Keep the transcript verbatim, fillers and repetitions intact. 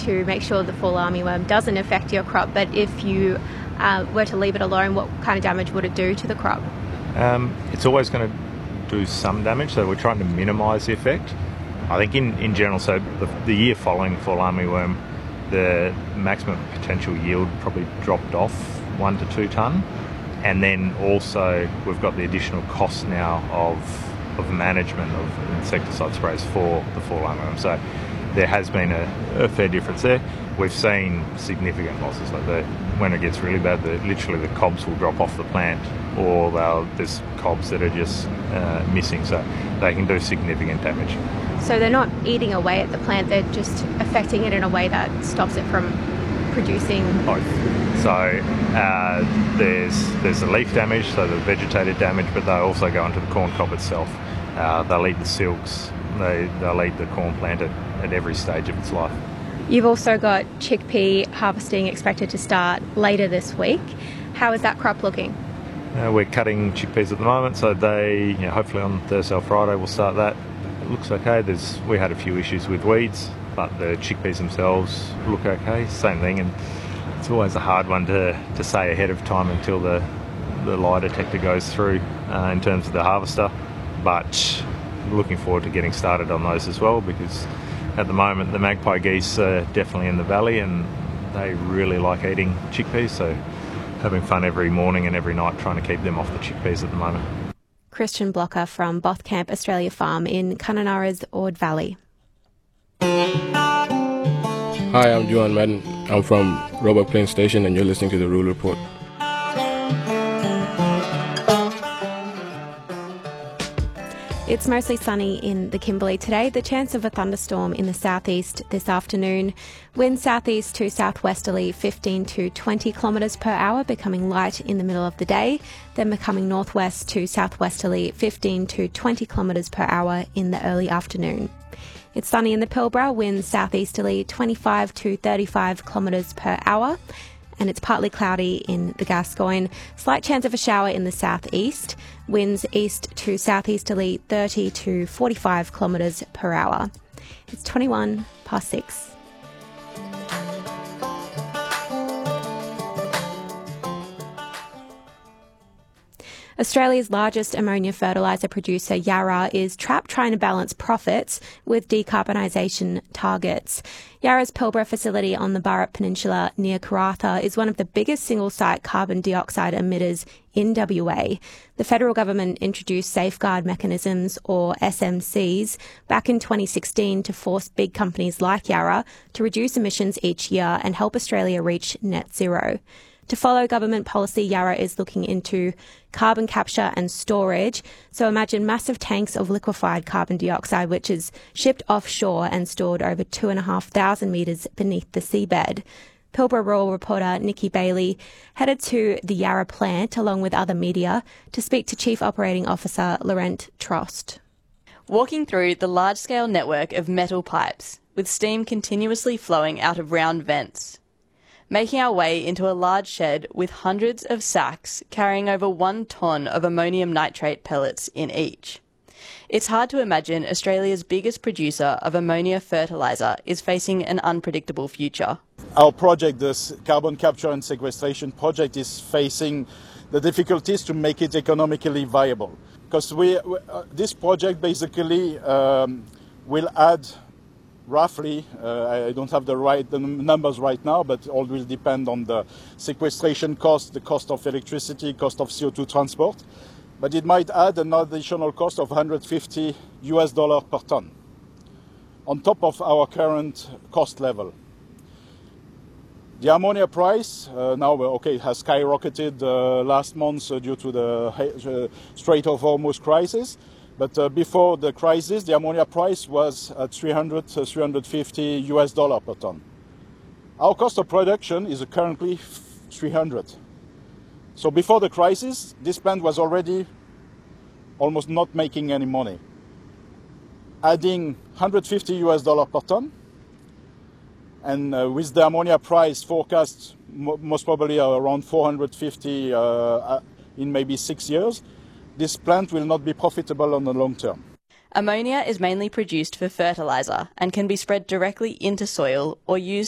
to make sure the fall armyworm doesn't affect your crop, but if you uh, were to leave it alone, what kind of damage would it do to the crop? Um, it's always going to do some damage, so we're trying to minimise the effect. I think in, in general, so the, the year following fall armyworm, the maximum potential yield probably dropped off one to two tonne, and then also we've got the additional cost now of of management of insecticide sprays for the fall armyworm. So there has been a, a fair difference there. We've seen significant losses. Like the, when it gets really bad, the, literally the cobs will drop off the plant, or there's cobs that are just uh, missing, so they can do significant damage. So they're not eating away at the plant, they're just affecting it in a way that stops it from producing? Both. So uh, there's there's the leaf damage, so the vegetated damage, but they also go into the corn cob itself. Uh, they'll eat the silks, they, they'll eat the corn plant at, at every stage of its life. You've also got chickpea harvesting expected to start later this week. How is that crop looking? Uh, we're cutting chickpeas at the moment, so they, you know, hopefully on Thursday or Friday we'll start that. It looks okay. There's we had a few issues with weeds, but the chickpeas themselves look okay. Same thing, and it's always a hard one to, to say ahead of time until the the lie detector goes through uh, in terms of the harvester. But looking forward to getting started on those as well, because at the moment the magpie geese are definitely in the valley and they really like eating chickpeas, so having fun every morning and every night trying to keep them off the chickpeas at the moment. Christian Blocker from Bothkamp Australia Farm in Kununurra's Ord Valley. Hi, I'm Johan Madden. I'm from Roebuck Plains Station and you're listening to the Rural Report. It's mostly sunny in the Kimberley today. The chance of a thunderstorm in the southeast this afternoon. Wind southeast to southwesterly fifteen to twenty kilometres per hour, becoming light in the middle of the day, then becoming northwest to southwesterly fifteen to twenty kilometres per hour in the early afternoon. It's sunny in the Pilbara, winds southeasterly twenty-five to thirty-five kilometres per hour. And it's partly cloudy in the Gascoyne. Slight chance of a shower in the southeast. Winds east to southeasterly thirty to forty-five kilometres per hour. It's twenty-one past six. Australia's largest ammonia fertiliser producer, Yara, is trapped trying to balance profits with decarbonisation targets. Yara's Pilbara facility on the Burrup Peninsula near Karratha is one of the biggest single-site carbon dioxide emitters in W A. The federal government introduced safeguard mechanisms, or S M Cs, back in twenty sixteen to force big companies like Yara to reduce emissions each year and help Australia reach net zero. To follow government policy, Yara is looking into carbon capture and storage. So imagine massive tanks of liquefied carbon dioxide, which is shipped offshore and stored over two and a half thousand metres beneath the seabed. Pilbara Rural reporter Nikki Bailey headed to the Yara plant along with other media to speak to Chief Operating Officer Laurent Trost. Walking through the large-scale network of metal pipes with steam continuously flowing out of round vents. Making our way into a large shed with hundreds of sacks carrying over one tonne of ammonium nitrate pellets in each. It's hard to imagine Australia's biggest producer of ammonia fertiliser is facing an unpredictable future. Our project, this carbon capture and sequestration project, is facing the difficulties to make it economically viable. Because we, uh, this project basically um, will add roughly, uh, I don't have the right the numbers right now, but all will depend on the sequestration cost, the cost of electricity, cost of C O two transport. But it might add an additional cost of one hundred fifty U S dollars per ton on top of our current cost level. The ammonia price uh, now, okay, has skyrocketed uh, last month uh, due to the uh, Strait of Hormuz crisis. But uh, before the crisis, the ammonia price was at three hundred, uh, three hundred fifty U S dollar per ton. Our cost of production is currently three hundred. So before the crisis, this plant was already almost not making any money. Adding one hundred fifty U S dollar per ton, and uh, with the ammonia price forecast mo most probably around four hundred fifty uh, in maybe six years, this plant will not be profitable on the long term. Ammonia is mainly produced for fertiliser and can be spread directly into soil or used